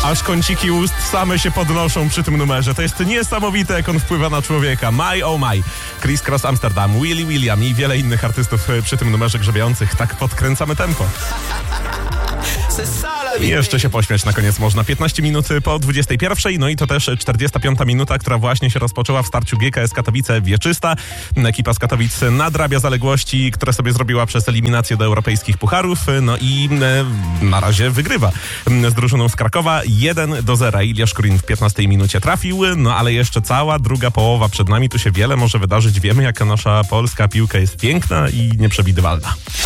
Aż kąciki ust same się podnoszą przy tym numerze. To jest niesamowite, jak on wpływa na człowieka. My oh my. Chris Cross Amsterdam, Willy William i wiele innych artystów przy tym numerze grzebiących. Tak podkręcamy tempo. I jeszcze się pośmiać na koniec można. 15 minut po 21, no i to też 45 minuta, która właśnie się rozpoczęła w starciu GKS Katowice Wieczysta. Ekipa z Katowic nadrabia zaległości, które sobie zrobiła przez eliminację do europejskich pucharów, no i na razie wygrywa z drużyną z Krakowa 1-0. Iliasz Kurin w 15 minucie trafił, no ale jeszcze cała druga połowa przed nami. Tu się wiele może wydarzyć. Wiemy, jaka nasza polska piłka jest piękna i nieprzewidywalna.